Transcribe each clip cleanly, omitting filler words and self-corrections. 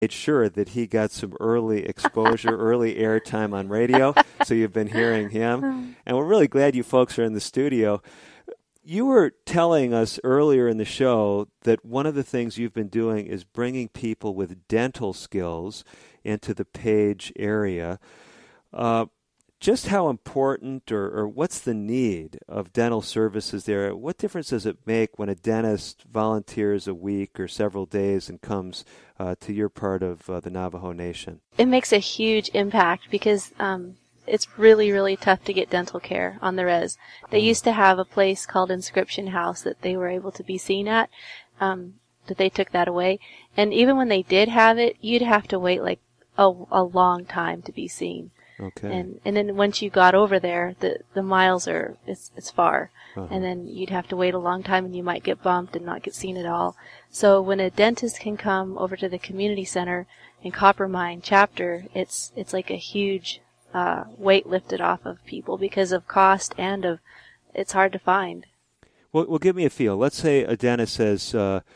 made sure that he got some early exposure, early airtime on radio, so you've been hearing him. And we're really glad you folks are in the studio. You were telling us earlier in the show that one of the things you've been doing is bringing people with dental skills into the Page area. Just how important or what's the need of dental services there? What difference does it make when a dentist volunteers a week or several days and comes to your part of the Navajo Nation? It makes a huge impact because it's really, really tough to get dental care on the res. They used to have a place called Inscription House that they were able to be seen at, but they took that away. And even when they did have it, you'd have to wait like a long time to be seen. Okay. And then once you got over there, the miles it's far. Uh-huh. And then you'd have to wait a long time and you might get bumped and not get seen at all. So when a dentist can come over to the community center in Coppermine chapter, it's like a huge weight lifted off of people because of cost and of it's hard to find. Well, give me a feel. Let's say a dentist says,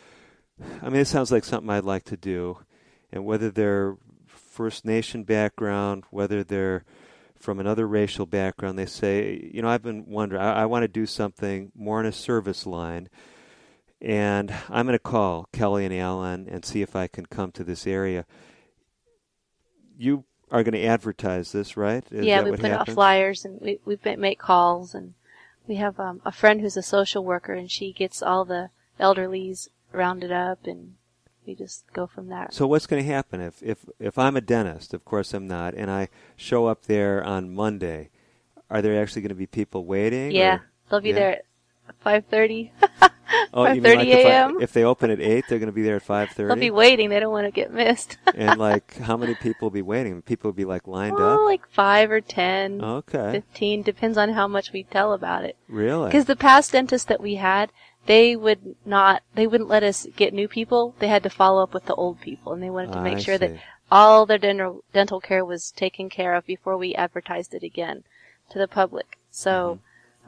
it sounds like something I'd like to do, and whether they're First Nation background, whether they're from another racial background, they say, I've been wondering, I want to do something more in a service line, and I'm going to call Kelly and Alan and see if I can come to this area. You are going to advertise this, right? We put out flyers, and we make calls, and we have a friend who's a social worker, and she gets all the elderlies rounded up, and we just go from there. So what's going to happen if I'm a dentist, of course I'm not, and I show up there on Monday? Are there actually going to be people waiting? Yeah, they'll be there at 5:30. Oh, 5:30 a.m. If they open at 8, they're going to be there at 5:30? They'll be waiting. They don't want to get missed. And how many people will be waiting? People will be lined up? Like 5 or 10, okay. 15, depends on how much we tell about it. Really? Because the past dentists that we had, they wouldn't let us get new people. They had to follow up with the old people, and they wanted to make sure that all their dental care was taken care of before we advertised it again to the public. So,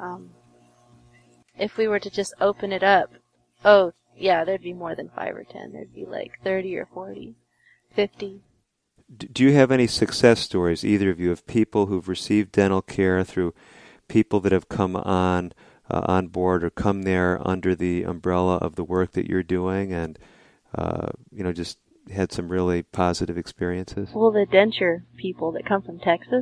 if we were to just open it up, there'd be more than 5 or 10. There'd be like 30 or 40, 50. Do you have any success stories, either of you, of people who've received dental care through people that have come on board or come there under the umbrella of the work that you're doing and, just had some really positive experiences? Well, the denture people that come from Texas,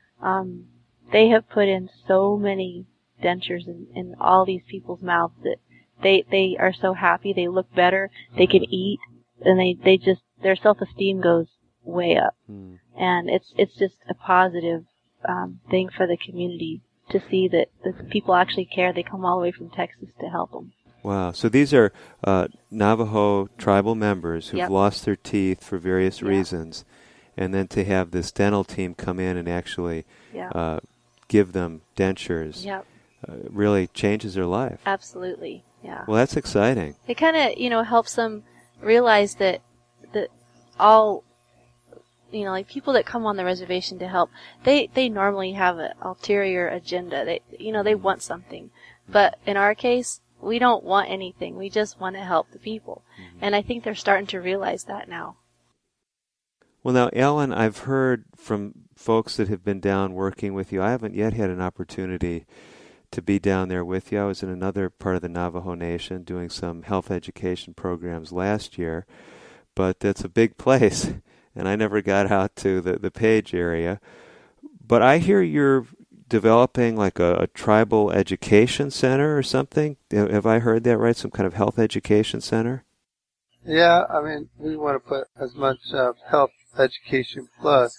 they have put in so many dentures in all these people's mouths that they are so happy. They look better. They can eat, and they just their self-esteem goes way up. And it's just a positive thing for the community to see that the people actually care. They come all the way from Texas to help them. Wow. So these are Navajo tribal members who've lost their teeth for various reasons, and then to have this dental team come in and actually give them dentures really changes their life. Absolutely. Yeah. Well, that's exciting. It kind of, helps them realize that all, people that come on the reservation to help, they normally have an ulterior agenda. They want something. But in our case, we don't want anything. We just want to help the people. And I think they're starting to realize that now. Well, now, Ellen, I've heard from folks that have been down working with you. I haven't yet had an opportunity to be down there with you. I was in another part of the Navajo Nation doing some health education programs last year, but that's a big place, and I never got out to the Page area. But I hear you're developing like a tribal education center or something. Have I heard that right? Some kind of health education center? Yeah, we want to put as much health education plus,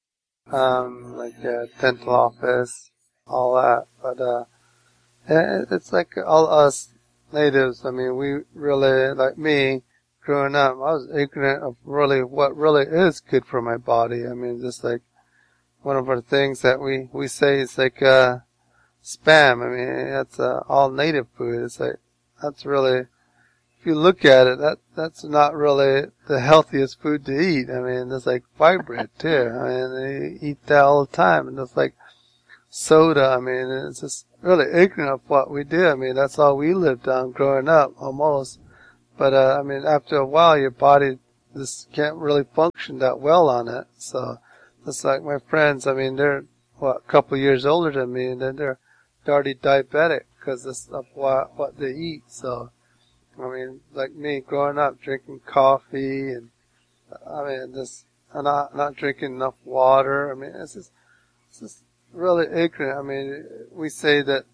like a dental office, all that. But it's like all us natives. We really, like me, growing up, I was ignorant of really what really is good for my body. Just like one of our things that we say is like spam. That's all native food. It's like that's really, if you look at it, that's not really the healthiest food to eat. It's like fibroid too. They eat that all the time, and it's like soda. It's just really ignorant of what we do. That's all we lived on growing up, almost. But after a while, your body just can't really function that well on it. So it's like my friends, I mean, they're, a couple of years older than me, and then they're already diabetic because of what they eat. So, I mean, like me growing up drinking coffee and, I mean, just not drinking enough water. I mean, it's just really ignorant. I mean, we say that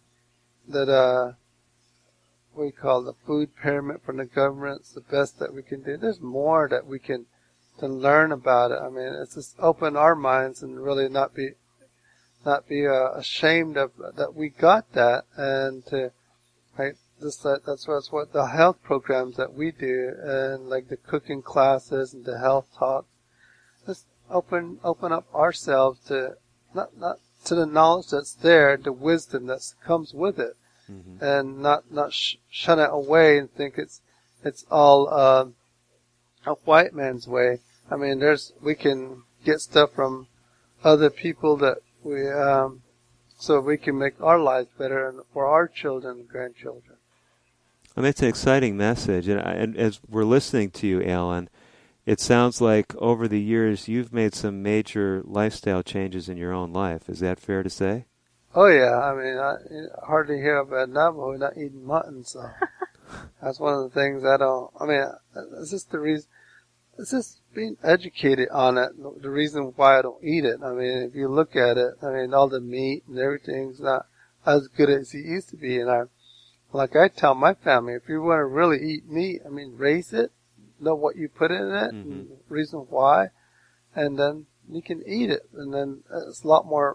we call the food pyramid from the government. It's the best that we can do. There's more that we can to learn about it. I mean, it's just open our minds and really not be ashamed of that we got that, and to like that's what the health programs that we do, and like the cooking classes and the health talks, just open up ourselves to not to the knowledge that's there, the wisdom that comes with it, and not shun it away and think it's all a white man's way. I mean, we can get stuff from other people that we so we can make our lives better and for our children and grandchildren. I mean, it's an exciting message, and as we're listening to you, Alan, it sounds like over the years you've made some major lifestyle changes in your own life. Is that fair to say? Oh yeah, I mean, I hardly hear about Navajo not eating mutton, so that's one of the things I don't. I mean, it's just the reason. It's just being educated on it, the reason why I don't eat it. I mean, if you look at it, I mean, all the meat and everything's not as good as it used to be. And I tell my family, if you want to really eat meat, I mean, raise it, know what you put in it, and reason why, and then you can eat it. And then it's more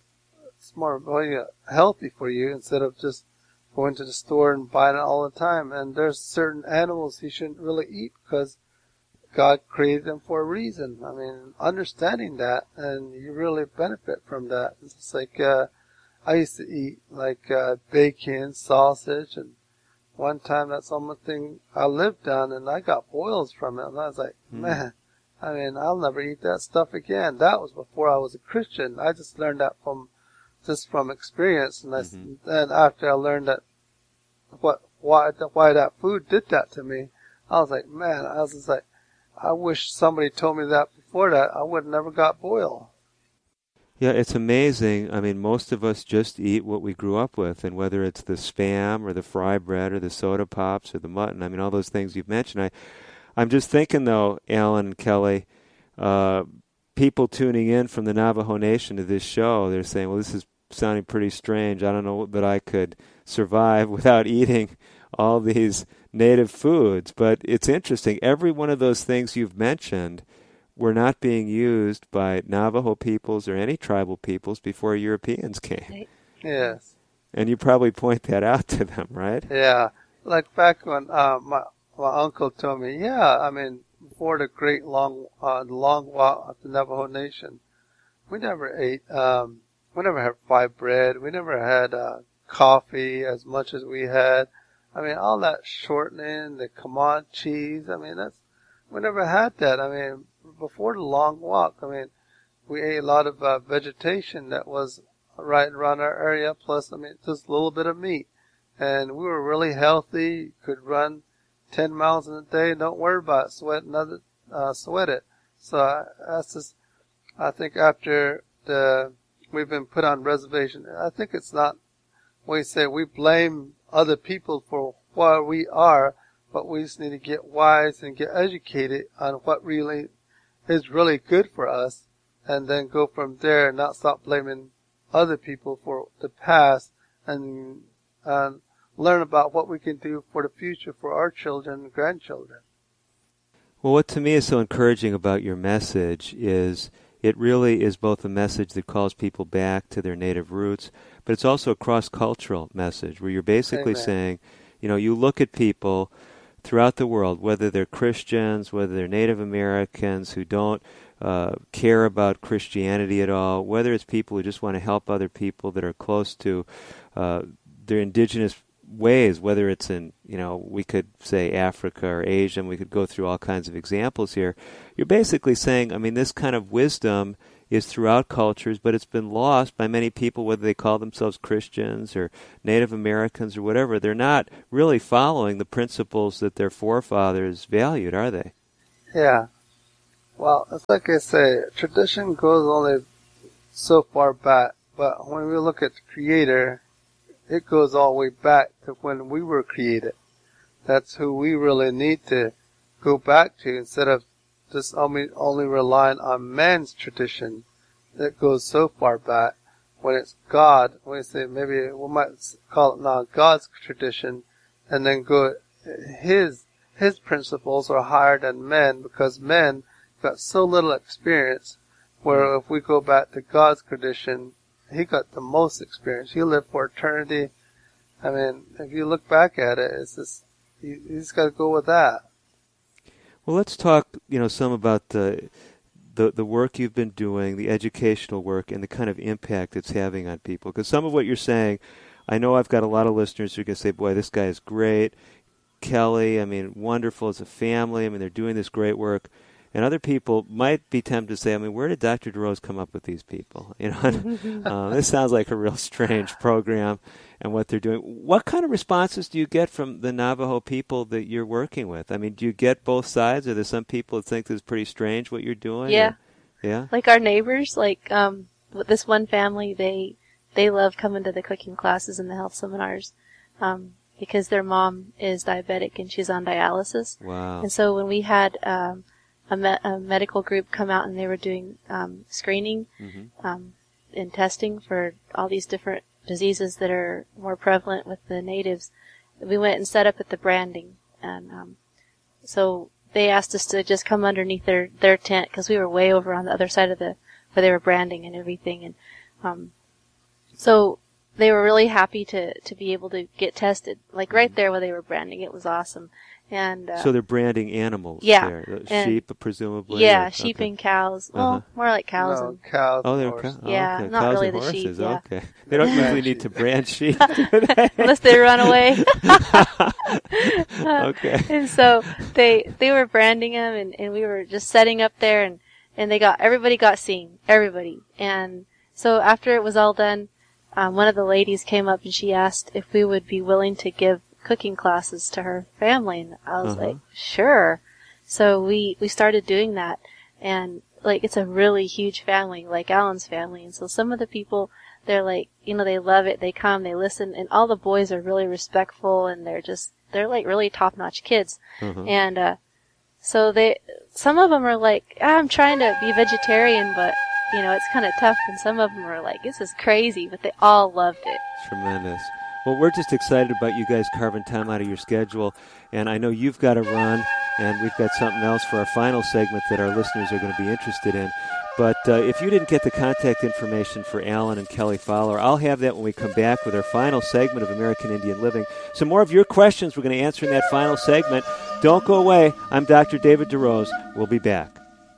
healthy for you instead of just going to the store and buying it all the time. And there's certain animals you shouldn't really eat because God created them for a reason. I mean, understanding that, and you really benefit from that. It's just like, I used to eat like, bacon, sausage, and one time that's the only thing I lived on, and I got boils from it, and I was like, man, I mean, I'll never eat that stuff again. That was before I was a Christian. I just learned that from experience, and then after I learned that, why that food did that to me, I was like, man, I was just like, I wish somebody told me that before that. I would have never got boil. Yeah, it's amazing. I mean, most of us just eat what we grew up with, and whether it's the Spam or the fry bread or the soda pops or the mutton, I mean, all those things you've mentioned. I'm just thinking, though, Alan and Kelly, people tuning in from the Navajo Nation to this show, they're saying, well, this is sounding pretty strange. I don't know that I could survive without eating all these native foods. But it's interesting. Every one of those things you've mentioned were not being used by Navajo peoples or any tribal peoples before Europeans came. Yes. And you probably point that out to them, right? Yeah. Like back when my uncle told me, yeah, I mean, before the great long walk of the Navajo Nation, we never ate, we never had fried bread. We never had coffee as much as we had. I mean, all that shortening, the Kamad cheese, I mean, we never had that. I mean, before the long walk, I mean, we ate a lot of vegetation that was right around our area, plus, I mean, just a little bit of meat. And we were really healthy, could run 10 miles in a day, don't worry about it, sweat it. So that's just, I think after we've been put on reservation, I think it's not, we say we blame other people for where we are, but we just need to get wise and get educated on what really is really good for us, and then go from there and not stop blaming other people for the past, and learn about what we can do for the future for our children and grandchildren. Well, what to me is so encouraging about your message is it really is both a message that calls people back to their native roots, but it's also a cross-cultural message where you're basically saying, you know, you look at people throughout the world, whether they're Christians, whether they're Native Americans who don't care about Christianity at all, whether it's people who just want to help other people that are close to their indigenous ways, whether it's in, you know, we could say Africa or Asia, and we could go through all kinds of examples here. You're basically saying, I mean, this kind of wisdom is throughout cultures, but it's been lost by many people, whether they call themselves Christians or Native Americans or whatever. They're not really following the principles that their forefathers valued, are they? Yeah, Well, it's like I say, tradition goes only so far back, but when we look at the Creator, it goes all the way back to when we were created. That's who we really need to go back to instead of just only relying on man's tradition that goes so far back. When it's God, when we say maybe we might call it now God's tradition, and then go His principles are higher than men because men got so little experience. Where if we go back to God's tradition, He got the most experience. He lived for eternity. I mean, if you look back at it, it's just you just got to go with that. Well, let's talk, some about the work you've been doing, the educational work, and the kind of impact it's having on people. Because some of what you're saying, I know I've got a lot of listeners who are going to say, boy, this guy is great. Kelly, wonderful as a family. They're doing this great work. And other people might be tempted to say, where did Dr. DeRose come up with these people? This sounds like a real strange program and what they're doing. What kind of responses do you get from the Navajo people that you're working with? Do you get both sides? Are there some people that think this is pretty strange what you're doing? Yeah. Yeah? Like our neighbors, with this one family, they love coming to the cooking classes and the health seminars. Because their mom is diabetic and she's on dialysis. Wow. And so when we had a medical group come out and they were doing screening and testing for all these different diseases that are more prevalent with the natives, we went and set up at the branding. And so they asked us to just come underneath their tent because we were way over on the other side of where they were branding and everything. And so they were really happy to be able to get tested, like right there where they were branding. It was awesome. And so they're branding animals. Yeah, there. Sheep, presumably. Yeah, sheep and cows. Well, more like cows. No, and cows. Oh, and they're horses. cows. Yeah, okay. not Cows really and the horses. sheep, yeah. Okay, they don't usually need to brand sheep, do they? unless they run away. Okay. And so they were branding them, and we were just setting up there, and everybody got seen, everybody. And so after it was all done, one of the ladies came up and she asked if we would be willing to give cooking classes to her family, and I was like, sure. So we started doing that, and it's a really huge family, like Alan's family, and so some of the people, they're they love it, they come, they listen, and all the boys are really respectful, and they're really top-notch kids. And so some of them are like, I'm trying to be vegetarian, but it's kind of tough, and some of them are like, this is crazy, but they all loved it. Tremendous. Well, we're just excited about you guys carving time out of your schedule, and I know you've got to run, and we've got something else for our final segment that our listeners are going to be interested in. But if you didn't get the contact information for Alan and Kelly Fowler, I'll have that when we come back with our final segment of American Indian Living. Some more of your questions we're going to answer in that final segment. Don't go away. I'm Dr. David DeRose. We'll be back.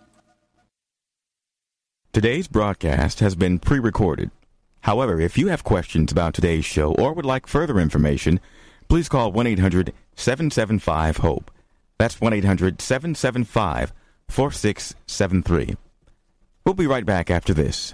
Today's broadcast has been pre-recorded. However, if you have questions about today's show or would like further information, please call 1-800-775-HOPE. That's 1-800-775-4673. We'll be right back after this.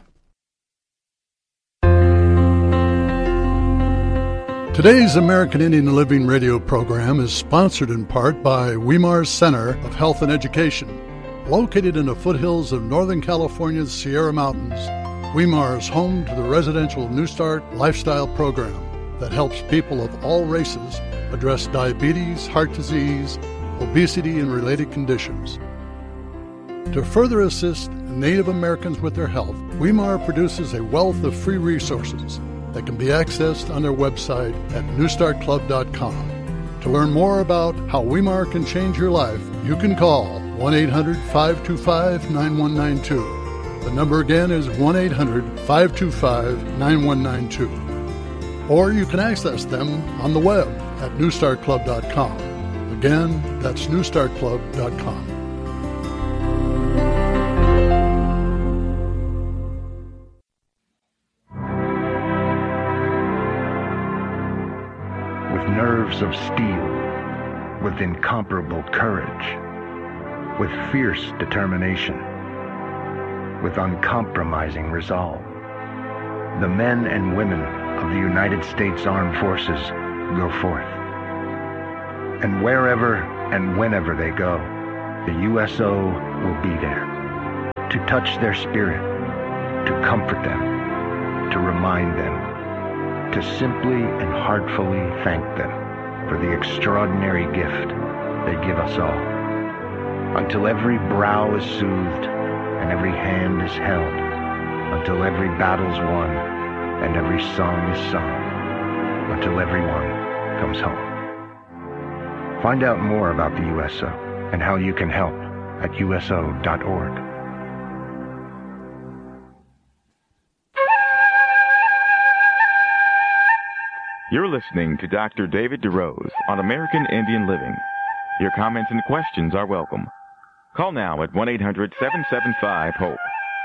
Today's American Indian Living radio program is sponsored in part by Weimar Center of Health and Education. Located in the foothills of Northern California's Sierra Mountains, Weimar is home to the residential New Start lifestyle program that helps people of all races address diabetes, heart disease, obesity, and related conditions. To further assist Native Americans with their health, Weimar produces a wealth of free resources that can be accessed on their website at newstartclub.com. To learn more about how Weimar can change your life, you can call 1-800-525-9192. The number again is 1-800-525-9192. Or you can access them on the web at newstartclub.com. Again, that's newstartclub.com. With nerves of steel, with incomparable courage, with fierce determination, with uncompromising resolve, the men and women of the United States Armed Forces go forth. And wherever and whenever they go, the USO will be there. to touch their spirit, to comfort them, to remind them, to simply and heartfully thank them for the extraordinary gift they give us all, until every brow is soothed and every hand is held, until every battle's won and every song is sung, until everyone comes home. Find out more about the USO and how you can help at USO.org. You're listening to Dr. David DeRose on American Indian Living. Your comments and questions are welcome. Call now at 1-800-775-HOPE,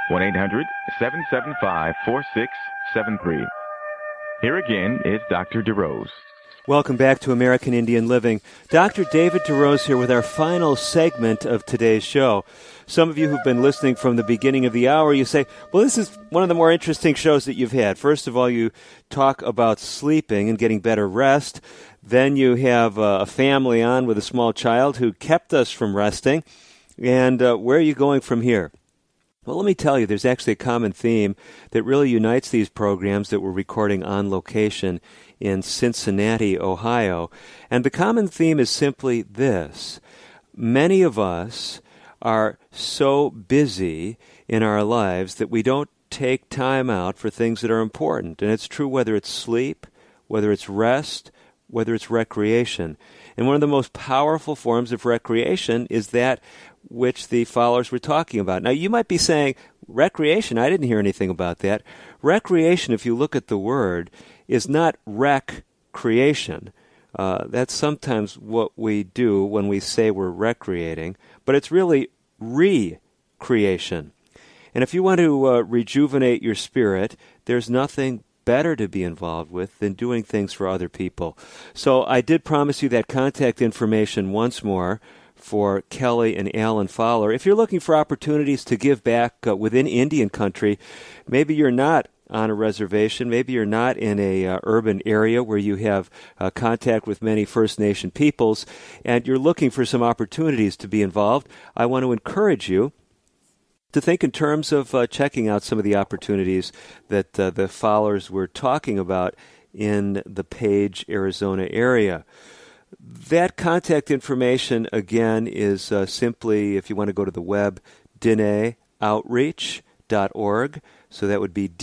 1-800-775-4673. Here again is Dr. DeRose. Welcome back to American Indian Living. Dr. David DeRose here with our final segment of today's show. Some of you who've been listening from the beginning of the hour, you say, well, this is one of the more interesting shows that you've had. First of all, you talk about sleeping and getting better rest. Then you have a family on with a small child who kept us from resting. And where are you going from here? Well, let me tell you, there's actually a common theme that really unites these programs that we're recording on location in Cincinnati, Ohio. And the common theme is simply this. Many of us are so busy in our lives that we don't take time out for things that are important. And it's true whether it's sleep, whether it's rest, whether it's recreation. And one of the most powerful forms of recreation is that which the followers were talking about. Now, you might be saying, recreation, I didn't hear anything about that. Recreation, if you look at the word, is not recreation. That's sometimes what we do when we say we're recreating, but it's really recreation. And if you want to rejuvenate your spirit, there's nothing better to be involved with than doing things for other people. So I did promise you that contact information once more for Kelly and Alan Fowler. If you're looking for opportunities to give back within Indian country, maybe you're not on a reservation, maybe you're not in a urban area where you have contact with many First Nation peoples, and you're looking for some opportunities to be involved, I want to encourage you to think in terms of checking out some of the opportunities that the Fowlers were talking about in the Page, Arizona area. That contact information, again, is simply, if you want to go to the web, dineoutreach.org. So that would be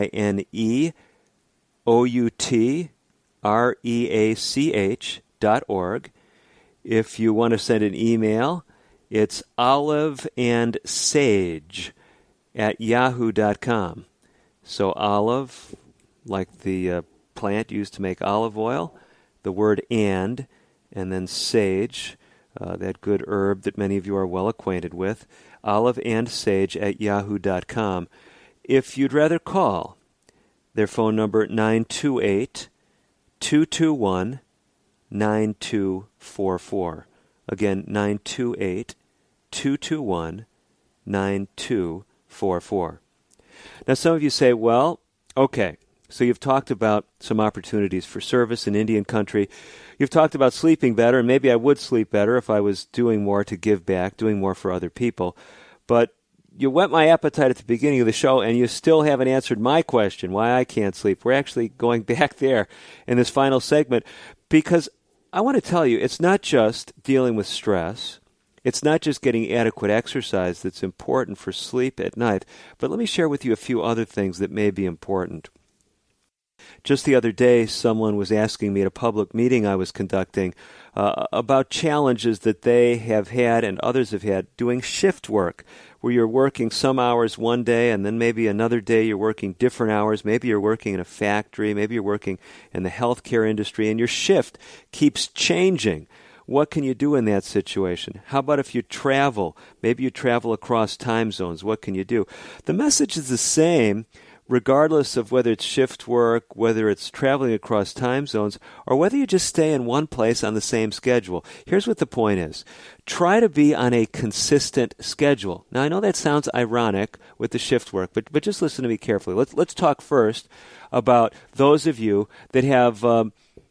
DINEOUTREACH.org. If you want to send an email, it's oliveandsage@yahoo.com. So olive, like the plant used to make olive oil, the word and then sage, that good herb that many of you are well acquainted with, oliveandsage@yahoo.com. If you'd rather call, their phone number 928-221-9244. Again, 928-221-9244. Now, some of you say, well, okay, so you've talked about some opportunities for service in Indian country. You've talked about sleeping better, and maybe I would sleep better if I was doing more to give back, doing more for other people. But you whet my appetite at the beginning of the show, and you still haven't answered my question, why I can't sleep. We're actually going back there in this final segment, because I want to tell you, it's not just dealing with stress. It's not just getting adequate exercise that's important for sleep at night. But let me share with you a few other things that may be important. Just the other day, someone was asking me at a public meeting I was conducting about challenges that they have had and others have had doing shift work, where you're working some hours one day and then maybe another day you're working different hours. Maybe you're working in a factory. Maybe you're working in the healthcare industry, and your shift keeps changing. What can you do in that situation? How about if you travel? Maybe you travel across time zones. What can you do? The message is the same regardless of whether it's shift work, whether it's traveling across time zones, or whether you just stay in one place on the same schedule. Here's what the point is. Try to be on a consistent schedule. Now, I know that sounds ironic with the shift work, but just listen to me carefully. Let's talk first about those of you that have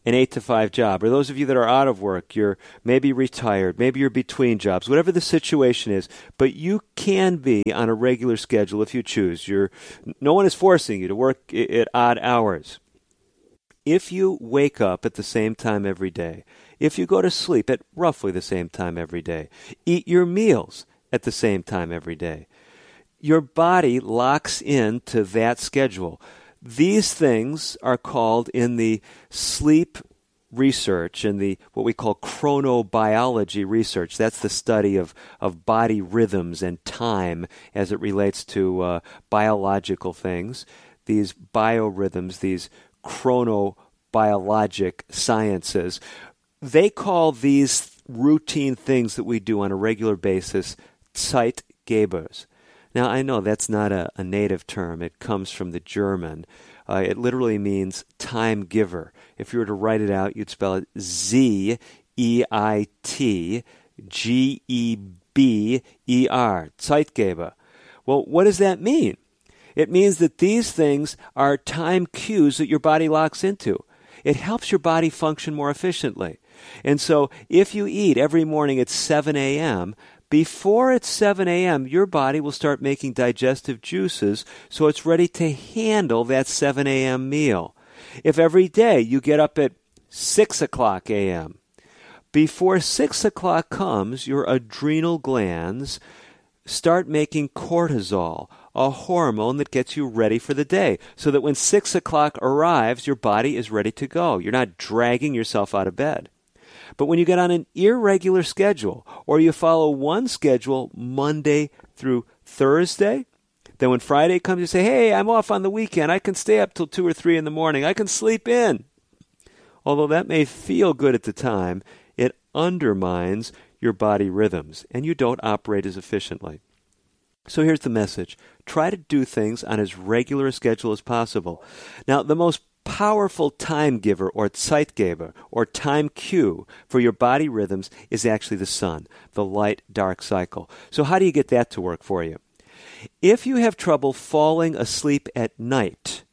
an 8-to-5 job, or those of you that are out of work, you're maybe retired, maybe you're between jobs, whatever the situation is, but you can be on a regular schedule if you choose. No one is forcing you to work at odd hours. If you wake up at the same time every day, if you go to sleep at roughly the same time every day, eat your meals at the same time every day, your body locks into that schedule. These things are called in the sleep research and the what we call chronobiology research. That's the study of body rhythms and time as it relates to biological things. These biorhythms, these chronobiologic sciences, they call these routine things that we do on a regular basis Zeitgebers. Now, I know that's not a native term. It comes from the German. It literally means time giver. If you were to write it out, you'd spell it Zeitgeber, Zeitgeber. Well, what does that mean? It means that these things are time cues that your body locks into. It helps your body function more efficiently. And so if you eat every morning at 7 a.m., before it's 7 a.m., your body will start making digestive juices so it's ready to handle that 7 a.m. meal. If every day you get up at 6 o'clock a.m., before 6 o'clock comes, your adrenal glands start making cortisol, a hormone that gets you ready for the day, so that when 6 o'clock arrives, your body is ready to go. You're not dragging yourself out of bed. But when you get on an irregular schedule, or you follow one schedule Monday through Thursday, then when Friday comes, you say, hey, I'm off on the weekend. I can stay up till 2 or 3 in the morning. I can sleep in. Although that may feel good at the time, it undermines your body rhythms, and you don't operate as efficiently. So here's the message. Try to do things on as regular a schedule as possible. Now, the most powerful time giver, or Zeitgeber, or time cue for your body rhythms is actually the sun, the light-dark cycle. So how do you get that to work for you? If you have trouble falling asleep at night,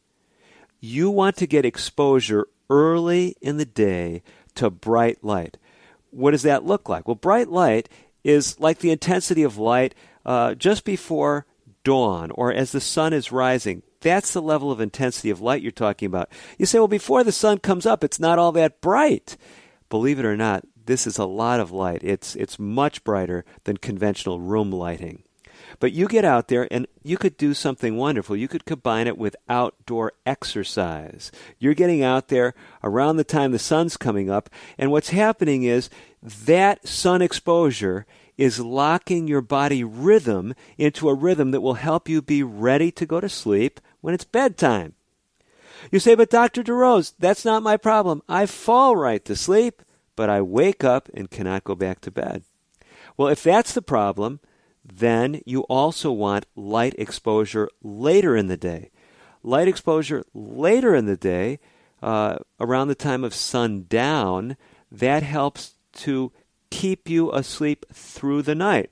you want to get exposure early in the day to bright light. What does that look like? Well, bright light is like the intensity of light just before dawn, or as the sun is rising. That's the level of intensity of light you're talking about. You say, well, before the sun comes up, it's not all that bright. Believe it or not, this is a lot of light. It's much brighter than conventional room lighting. But you get out there, and you could do something wonderful. You could combine it with outdoor exercise. You're getting out there around the time the sun's coming up, and what's happening is that sun exposure is locking your body rhythm into a rhythm that will help you be ready to go to sleep when it's bedtime. You say, but Dr. DeRose, that's not my problem. I fall right to sleep, but I wake up and cannot go back to bed. Well, if that's the problem, then you also want light exposure later in the day. Light exposure later in the day, around the time of sundown, that helps to keep you asleep through the night.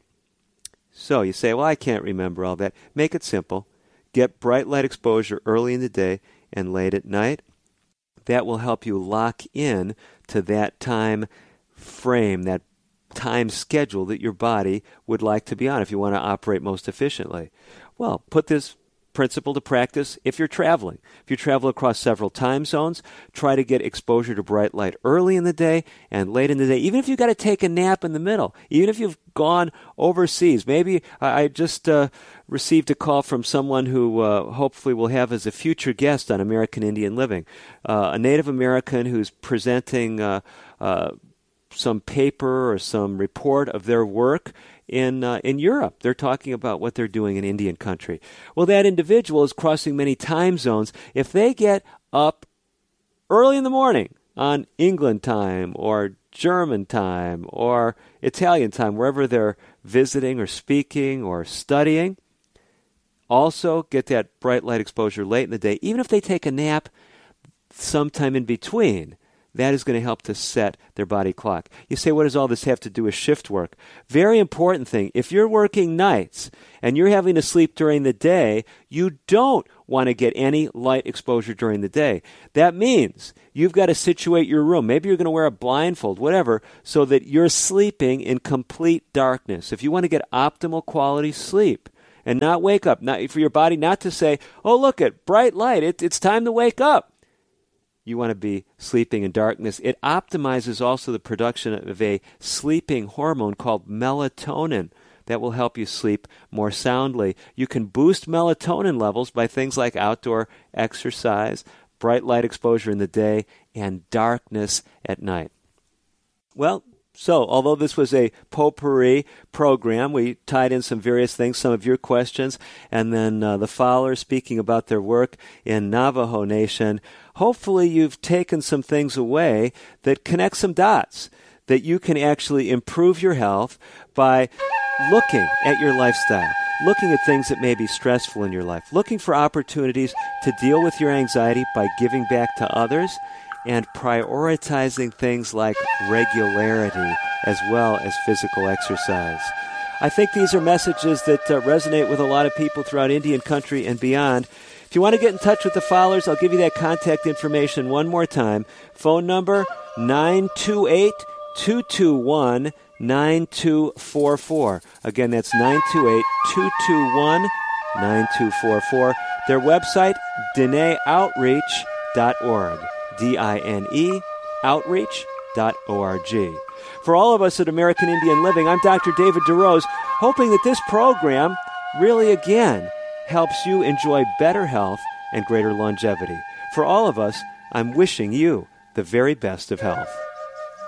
So you say, well, I can't remember all that. Make it simple. Get bright light exposure early in the day and late at night. That will help you lock in to that time frame, that time schedule that your body would like to be on if you want to operate most efficiently. Well, put this principle to practice if you're traveling. If you travel across several time zones, try to get exposure to bright light early in the day and late in the day, even if you've got to take a nap in the middle, even if you've gone overseas. Maybe I just received a call from someone who hopefully will have as a future guest on American Indian Living, a Native American who's presenting some paper or some report of their work in Europe. They're talking about what they're doing in Indian country. Well, that individual is crossing many time zones. If they get up early in the morning on England time or German time or Italian time, wherever they're visiting or speaking or studying, also get that bright light exposure late in the day. Even if they take a nap sometime in between, that is going to help to set their body clock. You say, what does all this have to do with shift work? Very important thing. If you're working nights and you're having to sleep during the day, you don't want to get any light exposure during the day. That means you've got to situate your room. Maybe you're going to wear a blindfold, whatever, so that you're sleeping in complete darkness. If you want to get optimal quality sleep and not wake up, not for your body not to say, oh, look at bright light, it's time to wake up. You want to be sleeping in darkness. It optimizes also the production of a sleeping hormone called melatonin that will help you sleep more soundly. You can boost melatonin levels by things like outdoor exercise, bright light exposure in the day, and darkness at night. Well, so although this was a potpourri program, we tied in some various things, some of your questions, and then the followers speaking about their work in Navajo Nation. Hopefully you've taken some things away that connect some dots, that you can actually improve your health by looking at your lifestyle, looking at things that may be stressful in your life, looking for opportunities to deal with your anxiety by giving back to others, and prioritizing things like regularity as well as physical exercise. I think these are messages that resonate with a lot of people throughout Indian country and beyond. If you want to get in touch with the followers, I'll give you that contact information one more time. Phone number 928-221-9244. Again, that's 928-221-9244. Their website, dineoutreach.org. DINE, outreach.org. For all of us at American Indian Living, I'm Dr. David DeRose, hoping that this program really, again, helps you enjoy better health and greater longevity. For all of us, I'm wishing you the very best of health.